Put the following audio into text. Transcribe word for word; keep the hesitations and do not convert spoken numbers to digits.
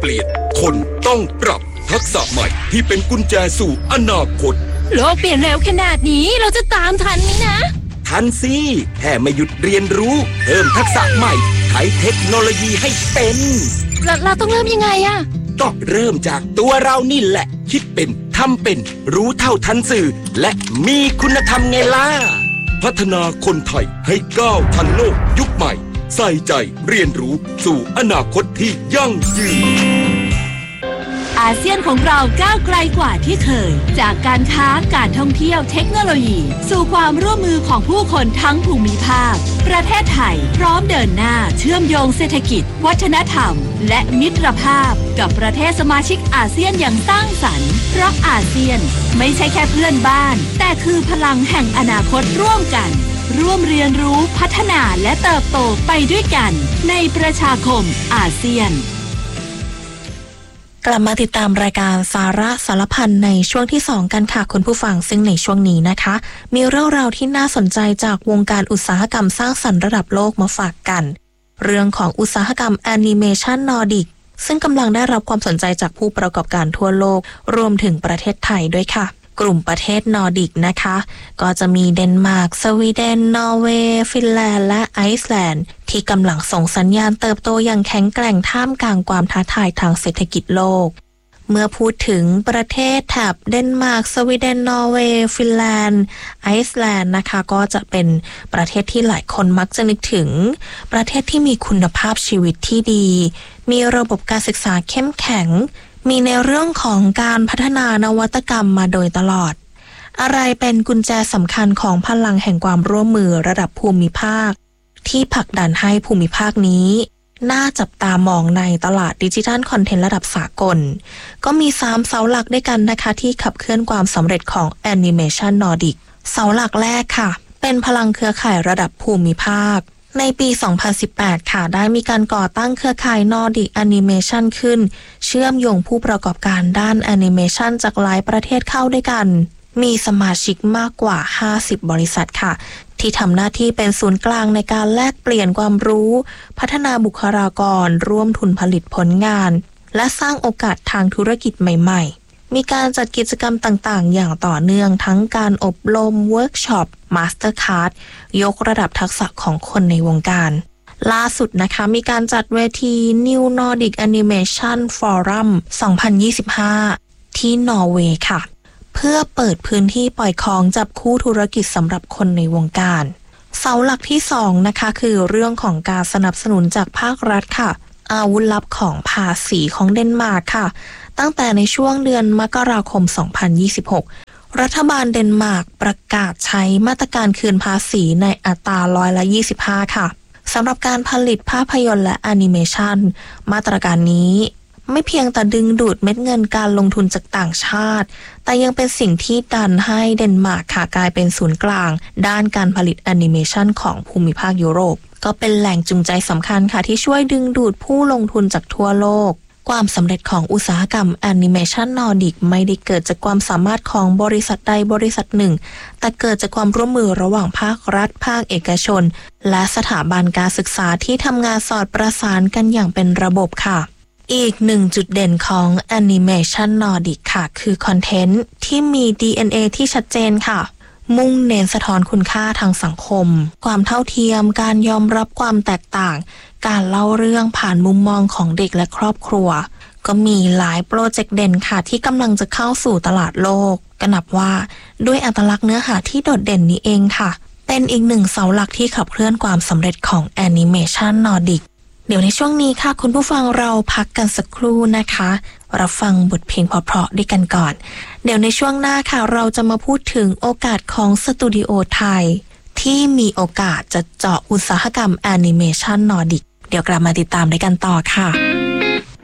เปลี่ยนคนต้องปรับทักษะใหม่ที่เป็นกุญแจสู่อนาคตโลกเปลี่ยนเร็วขนาดนี้เราจะตามทันไหมนะทันสิแค่ไม่หยุดเรียนรู้เพิ่มทักษะใหม่ใช้เทคโนโลยีให้เป็นเราเราต้องเริ่มยังไงอะก็เริ่มจากตัวเรานี่แหละคิดเป็นทำเป็นรู้เท่าทันสื่อและมีคุณธรรมไงล่ะพัฒนาคนไทยให้ก้าวทันโลกยุคใหม่ใส่ใจเรียนรู้สู่อนาคตที่ยั่งยืนอาเซียนของเราก้าวไกลกว่าที่เคยจากการค้าการท่องเที่ยวเทคโนโลยีสู่ความร่วมมือของผู้คนทั้งภูมิภาคประเทศไทยพร้อมเดินหน้าเชื่อมโยงเศรษฐกิจวัฒนธรรมและมิตรภาพกับประเทศสมาชิกอาเซียนอย่างสร้างสรรค์เพราะอาเซียนไม่ใช่แค่เพื่อนบ้านแต่คือพลังแห่งอนาคตร่วมกันร่วมเรียนรู้พัฒนาและเติบโตไปด้วยกันในประชาคมอาเซียนกลับมาติดตามรายการสาระสารพันในช่วงที่สองกันค่ะคุณผู้ฟังซึ่งในช่วงนี้นะคะมีเรื่องราวที่น่าสนใจจากวงการอุตสาหกรรมสร้างสรรค์ระดับโลกมาฝากกันเรื่องของอุตสาหกรรมแอนิเมชันนอร์ดิกซึ่งกำลังได้รับความสนใจจากผู้ประกอบการทั่วโลกรวมถึงประเทศไทยด้วยค่ะกลุ่มประเทศนอร์ดิกนะคะก็จะมีเดนมาร์กสวีเดนนอร์เวย์ฟินแลนด์และไอซ์แลนด์ที่กำลังส่งสัญญาณเติบโตอย่างแข็งแกร่งท่ามกลางความท้าทายทางเศรษฐกิจโลกเมื่อพูดถึงประเทศแถบเดนมาร์กสวีเดนนอร์เวย์ฟินแลนด์ไอซ์แลนด์นะคะก็จะเป็นประเทศที่หลายคนมักจะนึกถึงประเทศที่มีคุณภาพชีวิตที่ดีมีระบบการศึกษาเข้มแข็งมีในเรื่องของการพัฒนานวัตกรรมมาโดยตลอดอะไรเป็นกุญแจสำคัญของพลังแห่งความร่วมมือระดับภูมิภาคที่ผลักดันให้ภูมิภาคนี้น่าจับตามองในตลาดดิจิทัลคอนเทนต์ระดับสากลก็มีสามเสาหลักด้วยกันนะคะที่ขับเคลื่อนความสำเร็จของแอนิเมชันนอร์ดิกเสาหลักแรกค่ะเป็นพลังเครือข่ายระดับภูมิภาคในปีสองพันสิบแปดค่ะได้มีการก่อตั้งเครือข่าย Nordic Animation ขึ้นเชื่อมโยงผู้ประกอบการด้านแอนิเมชันจากหลายประเทศเข้าด้วยกันมีสมาชิกมากกว่าห้าสิบบริษัทค่ะที่ทำหน้าที่เป็นศูนย์กลางในการแลกเปลี่ยนความรู้พัฒนาบุคลากรร่วมทุนผลิตผลงานและสร้างโอกาสทางธุรกิจใหม่ๆมีการจัดกิจกรรมต่างๆอย่างต่อเนื่องทั้งการอบรมเวิร์กช็อปมาสเตอร์คลาสยกระดับทักษะของคนในวงการล่าสุดนะคะมีการจัดเวที New Nordic Animation Forum สองพันยี่สิบห้าที่นอร์เวย์ค่ะเพื่อเปิดพื้นที่ปล่อยของจับคู่ธุรกิจสำหรับคนในวงการเสาหลักที่สองนะคะคือเรื่องของการสนับสนุนจากภาครัฐค่ะอาวุธลับของภาษีของเดนมาร์กค่ะตั้งแต่ในช่วงเดือนมกราคมสองพันยี่สิบหกรัฐบาลเดนมาร์กประกาศใช้มาตรการคืนภาษีในอัตราร้อยละยี่สิบห้าค่ะสำหรับการผลิตภาพยนตร์และแอนิเมชันมาตรการนี้ไม่เพียงแต่ดึงดูดเม็ดเงินการลงทุนจากต่างชาติแต่ยังเป็นสิ่งที่ดันให้เดนมาร์กค่ะกลายเป็นศูนย์กลางด้านการผลิตแอนิเมชันของภูมิภาคยุโรปก็เป็นแหล่งจูงใจสำคัญค่ะที่ช่วยดึงดูดผู้ลงทุนจากทั่วโลกความสำเร็จของอุตสาหกรรมแอนิเมชันนอร์ดิกไม่ได้เกิดจากความสามารถของบริษัทใดบริษัทหนึ่งแต่เกิดจากความร่วมมือระหว่างภาครัฐภาคเอกชนและสถาบันการศึกษาที่ทำงานสอดประสานกันอย่างเป็นระบบค่ะอีกหนึ่งจุดเด่นของแอนิเมชันนอร์ดิกค่ะคือคอนเทนต์ที่มี ดี เอ็น เอ ที่ชัดเจนค่ะมุ่งเน้นสะท้อนคุณค่าทางสังคมความเท่าเทียมการยอมรับความแตกต่างการเล่าเรื่องผ่านมุมมองของเด็กและครอบครัวก็มีหลายโปรเจกต์เด่นค่ะที่กำลังจะเข้าสู่ตลาดโลกก็นับว่าด้วยอัตลักษณ์เนื้อหาที่โดดเด่นนี้เองค่ะเป็นอีกหนึ่งเสาหลักที่ขับเคลื่อนความสำเร็จของแอนิเมชันนอร์ดิกเดี๋ยวในช่วงนี้ค่ะคุณผู้ฟังเราพักกันสักครู่นะคะรับฟังบทเพลงเพราะๆด้วยกันก่อนเดี๋ยวในช่วงหน้าค่ะเราจะมาพูดถึงโอกาสของสตูดิโอไทยที่มีโอกาสจะเจาะอุตสาหกรรมแอนิเมชันนอร์ดิกเดี๋ยวกลับมาติดตามด้วยกันต่อค่ะ